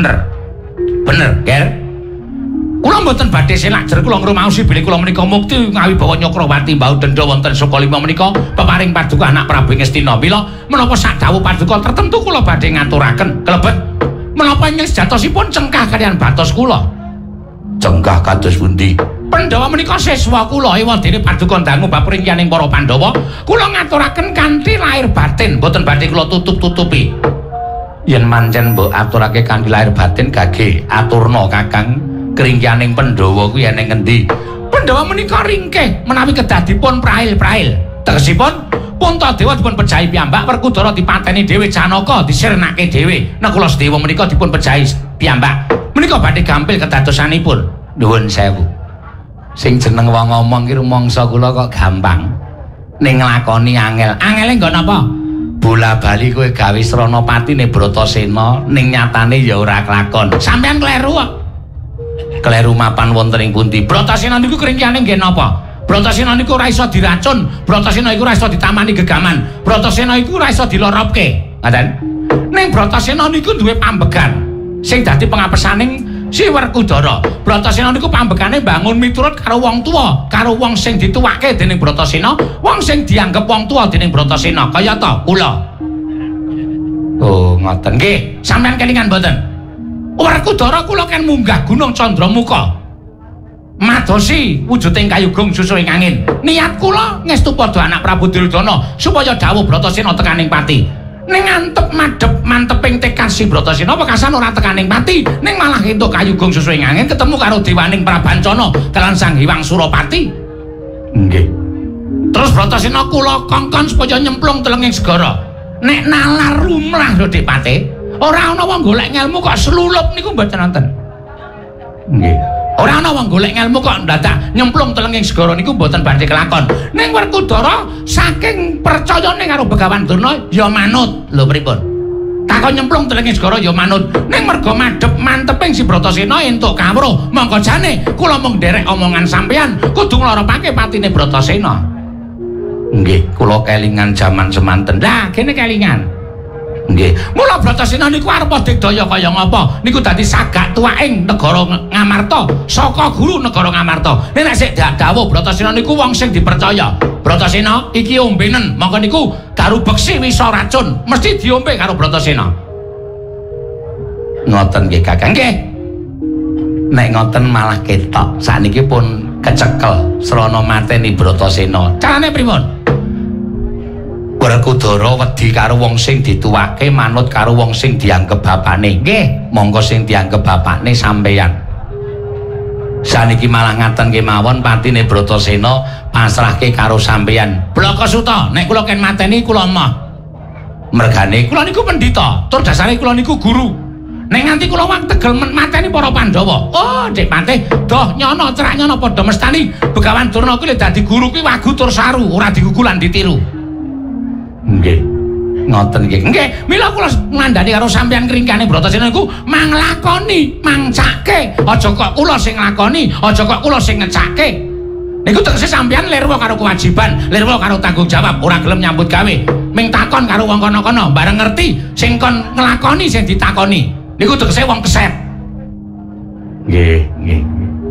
Bener. Bener, Ger. Kula mboten badhe selak jer kula ngrumaosi bilih kula menika mukti ngawi bawa Nyokrawati mbau denda wonten Sukalima menika peparing paduka anak Prabu Ngastina. Mila menapa sak dawuh paduka tertentu kula badhe ngaturaken klebet menapa ingkang sejatosipun cengkah kaliyan batos kula. Cengkah kados pundi? Pandhawa menika siswa kula ewadene paduka dangu bab ringkianing para Pandhawa kula ngaturaken kanthi lahir batin mboten badhe kula tutup-tutupi. Yen mancen mbok aturake kanthi lahir batin gage aturna Kakang. Keringkianing Pandhawa kuwi eneng ngendi? Pandhawa menika ringkih menawi kedah dipun prail-prail. Tegesipun Puntadewa dipun pejahi piyambak, Werkudara dipateni dhewe, Janaka disirnake dhewe. Nakula Sedewa menika dipun pejahi piyambak. Menika badhe gampil kedadosanipun. Nuwun sewu. Sing jeneng wong ngomong ki rumangsa kula kok gampang. Ning nglakoni angel. Angele nggo napa? Bola-bali kowe gawe Sranapatine Bratasena ning nyatane ya ora kelakon. Sampeyan kleru kok. Kleru mapan wonten ing pundi? Bratasena niku keringkiane nggih napa? Bratasena niku ora iso diracun, Bratasena iku ora iso ditamani gegaman, Bratasena iku ora iso diloropke. Ngoten. Ning Bratasena niku duwe pambegan sing dadi pengapesaning si Werkudara. Bratasena niku pambegane bangun miturut karo wong tuwa, karo wong sing dituwake dening Bratasena, wong sing dianggep wong tuwa dening Bratasena. Kaya ta kula. Oh, ngoten nggih. Sampeyan kelingan mboten? Werkudara kula kan munggah Gunung Candramuka. Madosi wujuding kayugung susu ing angin. Niat kula ngestu padha anak Prabu Duryudana supaya dawuh Bratasena tekaning pati. Ning antep madhep manteping tekad si Bratasena wekasan ora tekaning pati, ning malah entuk kayugung susu ing angin ketemu karo dewaning Prabancana kelan Sang Hyang Surapati. Nggih. Terus Bratasena kula kongkon supaya nyemplung telenging segara. Nek nalar rumlah lho Dik Pate. Ora ana wong golek ngelmu kok slulup niku mboten wonten. Nggih. Ora ana wong golek ngelmu kok dadak nyemplung telenging segara niku mboten badhe kelakon. Ning Werkudara saking percayane karo Begawan Durna ya manut. Lho pripun? Takon nyemplung telenging segara ya manut. Ning merga madhep manteping si Bratasena entuk kawruh. Monggo jane kula mung nderek omongan sampeyan kudu nglaropake patine Bratasena. Nggih, kula kelingan jaman semanten. Lah, kene kelingan. Nggih, mula Bratasena niku arep digdaya kaya ngapa? Niku dadi sagak tuwaking negara Ngamarta, saka guru negara Ngamarta. Nek sik dawuh Bratasena niku wong sing dipercaya. Bratasena iki ombenen, mongko niku garu beksi wisa racun, mesti diombe karo Bratasena. Ngoten nggih Kakang nggih. Nek ngoten malah ketok sakniki pun kecekel srana mateni Bratasena. Carane pripun? Werkudara wedi karo wong sing dituwake manut karo wong sing dianggep bapane. Nggih, monggo sing dianggep bapane sampeyan. Saniki malah ngaten kemawon patine Bratasena pasrahke karo sampeyan. Blakasuta, nek kula ken mateni kula emoh. Mergane kula niku pendhita, tur dasare kula niku guru. Nek nganti kula wong tegel mateni para Pandhawa. Oh, Dik Pate, doh nyono cerak nyono padha mestani Begawan Durna kuwi dadi guru kuwi wagu tur saru, ora digugulan ditiru. Nggih. Ngoten nggih. Nggih, mila kula ngandhani karo sampeyan keringkane Bratasena niku manglakoni, mangcake. Aja kok kula sing nglakoni, aja kok kula sing ngecake. Niku tegese sampeyan lirwa karo kewajiban, lirwa karo tanggung jawab, ora gelem nyambut gawe. Ming takon karo wong kono-kono, bareng ngerti sing kon nglakoni sing ditakoni. Niku tegese wong keset. Nggih, nggih.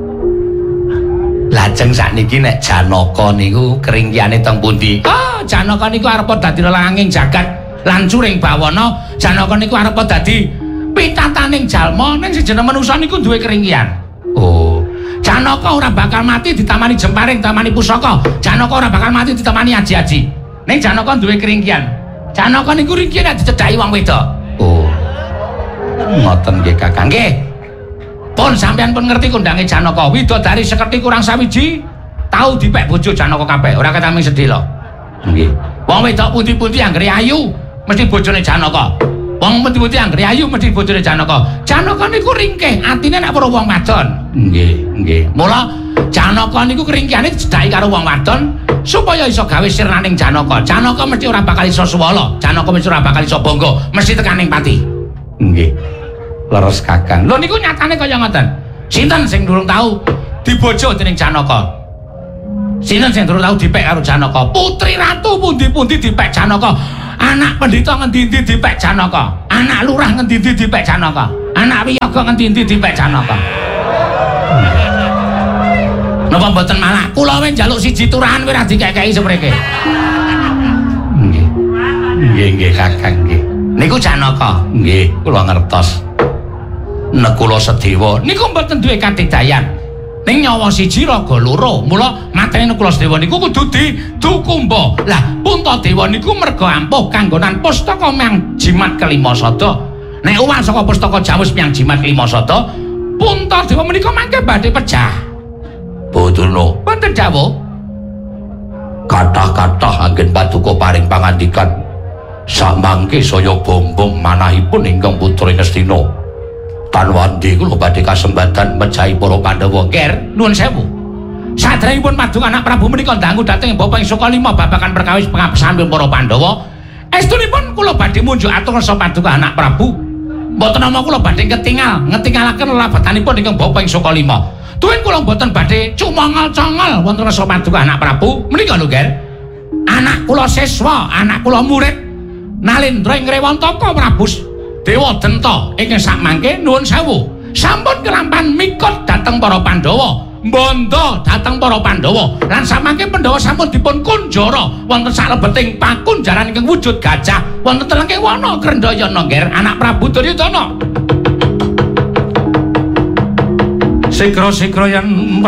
Lajeng sakniki nek Janaka niku keringkiane teng pundi? Oh, Janaka niku arep dadi lelanging jagat lan curing bawana. Janaka niku arep dadi pitataning jalma ning sejeneng manusa niku duwe keringkian. Oh, Janaka ora bakal mati ditamani jemparing, tamani pusaka. Janaka ora bakal mati ditamani aji-aji. Ning Janaka duwe keringkian. Janaka niku ringkiane dicedhaki wong wedok. Oh. Ngoten nggih Kakang nggih. Pun sampeyan pun ngerti kondange Janaka, widodari sekerti kurang sawiji, tau dipek bojo Janaka kabeh, ora ketami sedhela. Nggih. Wong wedok pundi-pundi anggere ayu, mesti bojone Janaka. Wong pundi-pundi anggere ayu mesti bojone Janaka. Janaka niku ringkih, atine nek para wong wadon. Nggih, nggih. Mula Janaka niku keringkiane dicedhaki karo wong wadon supaya iso gawe sirnaning Janaka. Janaka mesti ora bakal iso suwala, Janaka mesti ora bakal iso bangga, mesti tekaning pati. Nggih. Leres Kakang. Lho niku nyatane kaya ngoten. Sinten sing durung tau dibojo dening Janaka? Sinten sing durung tau dipek karo Janaka? Putri ratu pundi-pundi dipek Janaka. Anak pendhita ngendi-endi dipek Janaka. Anak lurah ngendi-endi dipek Janaka. Anak wiyaga ngendi-endi dipek Janaka. Napa mboten malah kula wae njaluk siji turahan kowe ra dikekeki sepreke. Nggih. Nggih Kakang nggih. Niku Janaka. Nggih, kula ngertos. Nek kula Sedewa niku mboten duwe katidayan. Ning nyawa siji raga loro. Mula mateni kula Sedewa niku kudu didukumba. Lah Puntadewa niku merga ampuh kanggonan pustaka Myang Jimat Kelima Sada. Nek uwal saka pustaka Jawus Myang Jimat Kelima Sada, Puntadewa menika mangke badhe pecah. Bodrono, wonten dawuh. Kathah-kathah anggen paduka paring pangandikan. Samangke saya bombong manahipun ingkang putra Ngastina. Tanwandi kula badhe kasempatan mejahi para Pandhawa. Ger, nuwun sewu. Sadèrèngipun paduka anak Prabu menika ndangu dhateng Bapak ing Sukalima babagan perkawis pengabsahan para Pandhawa. Estunipun kula badhe munjuk atur rasa paduka anak Prabu. Mboten nama kula badhe ngetingalaken lelabetanipun ingkang Bapak ing Sukalima. Tuwin kula mboten badhe cumangal-cangal wonten rasa paduka anak Prabu. Menika lho, Ger. Anak kula siswa, anak kula murid Nalendra ing Rewantaka Prabu Dewa Denta ingkang sakmangke nuwun sewu. Sampun kelampan mikut dhateng para Pandhawa, mbondo dhateng para Pandhawa. Lan samangke Pandhawa sampun dipun kunjara wonten salebeting pakunjaran ingkang wujud gajah wonten telenging wana Krendayana, Ger. Anak Prabu Duryudana. Sigra-sigra yen